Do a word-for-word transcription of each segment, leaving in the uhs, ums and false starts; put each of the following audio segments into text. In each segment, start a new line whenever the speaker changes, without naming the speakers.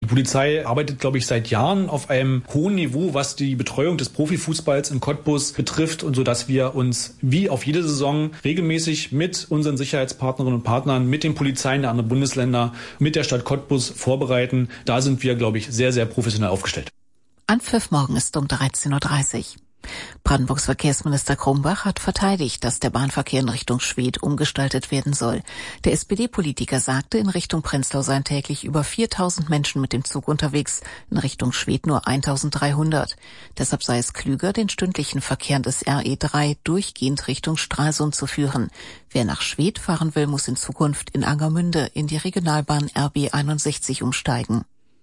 Polizei arbeitet, glaube ich, seit Jahren auf einem hohen Niveau, was die Betreuung des Profifußballs in Cottbus betrifft, und so, dass wir uns wie auf jede Saison regelmäßig mit unseren Sicherheitspartnerinnen und Partnern, mit den Polizeien der anderen Bundesländer, mit der Stadt Cottbus vorbereiten. Da sind wir, glaube ich, sehr, sehr professionell aufgestellt.
Anpfiff morgen ist um dreizehn Uhr dreißig. Brandenburgs Verkehrsminister Krumbach hat verteidigt, dass der Bahnverkehr in Richtung Schwedt umgestaltet werden soll. Der S P D-Politiker sagte, in Richtung Prenzlau seien täglich über viertausend Menschen mit dem Zug unterwegs, in Richtung Schwedt nur eintausenddreihundert. Deshalb sei es klüger, den stündlichen Verkehr des R E drei durchgehend Richtung Stralsund zu führen. Wer nach Schwedt fahren will, muss in Zukunft in Angermünde in die Regionalbahn R B einundsechzig umsteigen.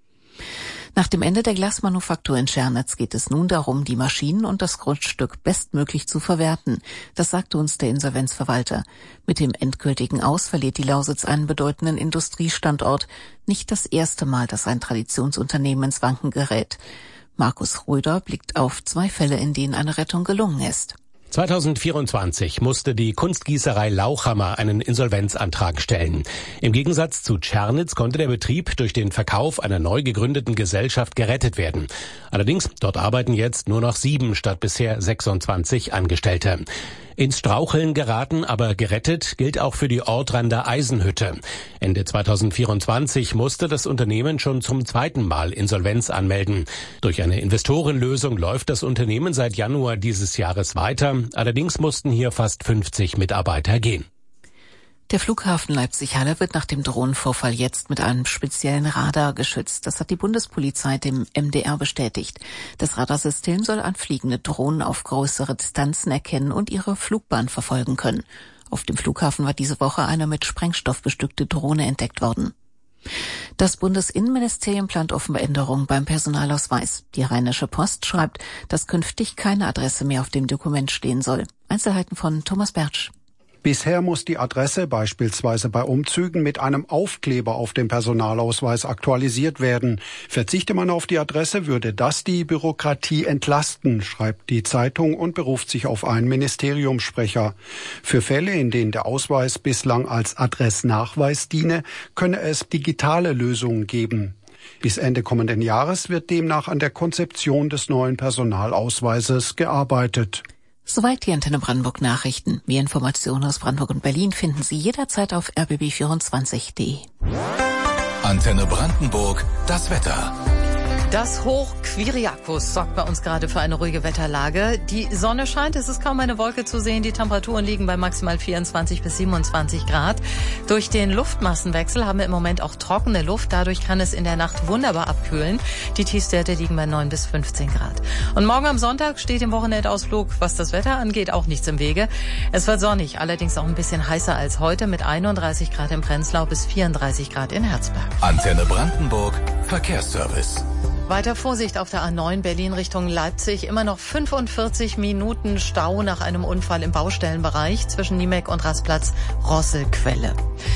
Nach dem Ende der Glasmanufaktur in Tschernitz geht es nun darum, die Maschinen und das Grundstück bestmöglich zu verwerten. Das sagte uns der Insolvenzverwalter. Mit dem endgültigen Aus verliert die Lausitz einen bedeutenden Industriestandort. Nicht das erste Mal, dass ein Traditionsunternehmen ins Wanken gerät. Markus Röder blickt auf zwei Fälle, in denen eine Rettung gelungen ist.
zweitausendvierundzwanzig musste die Kunstgießerei Lauchhammer einen Insolvenzantrag stellen. Im Gegensatz zu Tschernitz konnte der Betrieb durch den Verkauf einer neu gegründeten Gesellschaft gerettet werden. Allerdings, dort arbeiten jetzt nur noch sieben statt bisher sechsundzwanzig Angestellte. Ins Straucheln geraten, aber gerettet gilt auch für die Ortrander Eisenhütte. Ende zweitausendvierundzwanzig musste das Unternehmen schon zum zweiten Mal Insolvenz anmelden. Durch eine Investorenlösung läuft das Unternehmen seit Januar dieses Jahres weiter. Allerdings mussten hier fast fünfzig Mitarbeiter gehen.
Der Flughafen Leipzig-Halle wird nach dem Drohnenvorfall jetzt mit einem speziellen Radar geschützt. Das hat die Bundespolizei dem M D R bestätigt. Das Radarsystem soll anfliegende Drohnen auf größere Distanzen erkennen und ihre Flugbahn verfolgen können. Auf dem Flughafen war diese Woche eine mit Sprengstoff bestückte Drohne entdeckt worden. Das Bundesinnenministerium plant offenbar Änderungen beim Personalausweis. Die Rheinische Post schreibt, dass künftig keine Adresse mehr auf dem Dokument stehen soll. Einzelheiten von Thomas Bertsch.
Bisher muss die Adresse beispielsweise bei Umzügen mit einem Aufkleber auf dem Personalausweis aktualisiert werden. Verzichte man auf die Adresse, würde das die Bürokratie entlasten, schreibt die Zeitung und beruft sich auf einen Ministeriumssprecher. Für Fälle, in denen der Ausweis bislang als Adressnachweis diene, könne es digitale Lösungen geben. Bis Ende kommenden Jahres wird demnach an der Konzeption des neuen Personalausweises gearbeitet.
Soweit die Antenne Brandenburg Nachrichten. Mehr Informationen aus Brandenburg und Berlin finden Sie jederzeit auf r b b vierundzwanzig punkt d e.
Antenne Brandenburg, das Wetter.
Das Hoch Kyriakos sorgt bei uns gerade für eine ruhige Wetterlage. Die Sonne scheint, es ist kaum eine Wolke zu sehen. Die Temperaturen liegen bei maximal vierundzwanzig bis siebenundzwanzig Grad. Durch den Luftmassenwechsel haben wir im Moment auch trockene Luft. Dadurch kann es in der Nacht wunderbar abkühlen. Die Tiefstwerte liegen bei neun bis fünfzehn Grad. Und morgen am Sonntag steht im Wochenendausflug, was das Wetter angeht, auch nichts im Wege. Es wird sonnig, allerdings auch ein bisschen heißer als heute mit einunddreißig Grad in Prenzlau bis vierunddreißig Grad in Herzberg.
Antenne Brandenburg, Verkehrsservice.
Weiter Vorsicht auf der A neun Berlin Richtung Leipzig. Immer noch fünfundvierzig Minuten Stau nach einem Unfall im Baustellenbereich zwischen Niemek und Rastplatz Rosselquelle.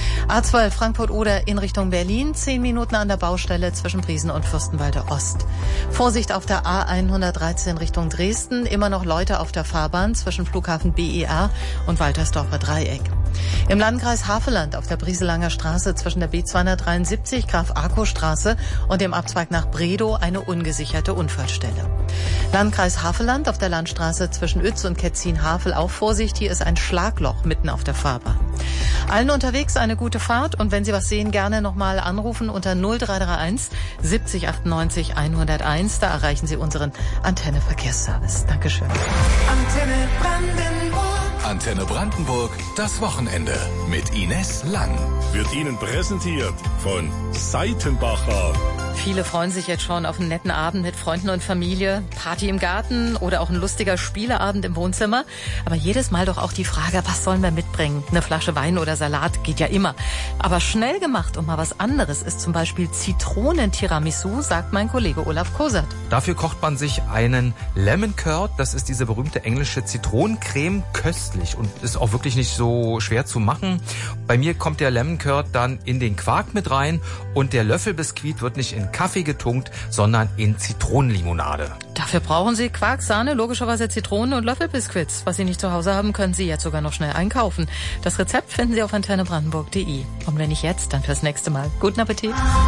A zwölf Frankfurt-Oder in Richtung Berlin. zehn Minuten an der Baustelle zwischen Briesen und Fürstenwalde Ost. Vorsicht auf der A hundertdreizehn Richtung Dresden. Immer noch Leute auf der Fahrbahn zwischen Flughafen B E R und Waltersdorfer Dreieck. Im Landkreis Havelland auf der Brieselanger Straße zwischen der B zweihundertdreiundsiebzig Graf-Arco-Straße und dem Abzweig nach Bredow eine ungesicherte Unfallstelle. Landkreis Havelland auf der Landstraße zwischen Uetz und Ketzin-Havel auch Vorsicht, hier ist ein Schlagloch mitten auf der Fahrbahn. Allen unterwegs eine gute Fahrt und wenn Sie was sehen, gerne nochmal anrufen unter null drei drei eins siebzig achtundneunzig hunderteins. Da erreichen Sie unseren Antenne Verkehrsservice. Dankeschön.
Antenne Brandenburg. Antenne Brandenburg, das Wochenende mit Ines Lang.
Wird Ihnen präsentiert von Seitenbacher.
Viele freuen sich jetzt schon auf einen netten Abend mit Freunden und Familie, Party im Garten oder auch ein lustiger Spieleabend im Wohnzimmer. Aber jedes Mal doch auch die Frage, was sollen wir mitbringen? Eine Flasche Wein oder Salat geht ja immer. Aber schnell gemacht und mal was anderes ist zum Beispiel Zitronen-Tiramisu, sagt mein Kollege Olaf Kosert.
Dafür kocht man sich einen Lemon Curd, das ist diese berühmte englische Zitronencreme, köstlich und ist auch wirklich nicht so schwer zu machen. Bei mir kommt der Lemon Curd dann in den Quark mit rein und der Löffelbiskuit wird nicht in Kaffee getunkt, sondern in Zitronenlimonade.
Dafür brauchen Sie Quark, Sahne, logischerweise Zitronen und Löffelbiskuits. Was Sie nicht zu Hause haben, können Sie jetzt sogar noch schnell einkaufen. Das Rezept finden Sie auf antenne brandenburg punkt de. Und wenn nicht jetzt, dann fürs nächste Mal. Guten Appetit!